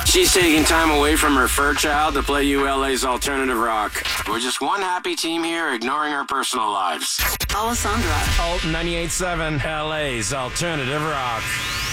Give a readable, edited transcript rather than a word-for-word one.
She's taking time away from her fur child to play ULA's alternative rock. We're just one happy team here, ignoring our personal lives. Alessandra. Alt 98.7, LA's alternative rock.